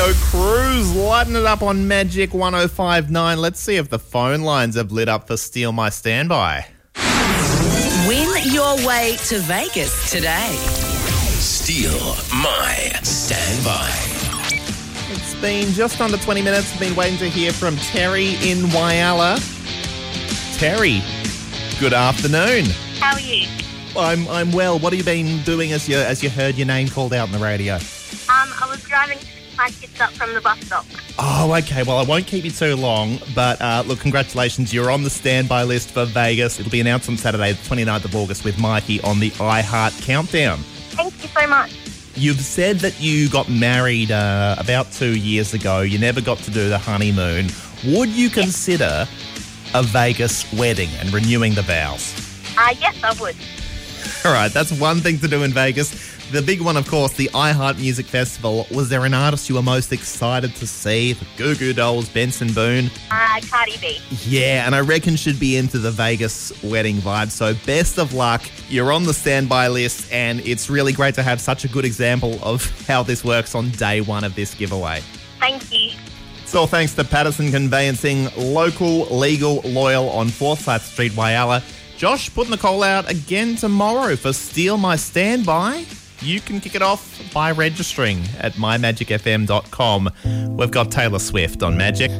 Radio Cruise, lighting it up on Magic 105.9. Let's see if the phone lines have lit up for Steal My Standby. Win your way to Vegas today. Steal My Standby. It's been just under 20 minutes. I've been waiting to hear from Terry in Whyalla. Terry, good afternoon. How are you? I'm well. What have you been doing as you heard your name called out on the radio? I was driving my kids up from the bus stop. Oh, okay. Well, I won't keep you too long, but look, congratulations. You're on the standby list for Vegas. It'll be announced on Saturday, the 29th of August with Mikey on the iHeart Countdown. Thank you so much. You've said that you got married about 2 years ago. You never got to do the honeymoon. Would you consider a Vegas wedding and renewing the vows? Yes, I would. All right, that's one thing to do in Vegas. The big one, of course, the iHeart Music Festival. Was there an artist you were most excited to see? The Goo Goo Dolls, Benson Boone? Cardi B. Yeah, and I reckon should be into the Vegas wedding vibe. So best of luck. You're on the standby list, and it's really great to have such a good example of how this works on day one of this giveaway. Thank you. It's all thanks to Patterson Conveyancing, local, legal, loyal on Forsyth Street, Whyalla. Josh putting the call out again tomorrow for Steal My Standby. You can kick it off by registering at mymagicfm.com. We've got Taylor Swift on Magic.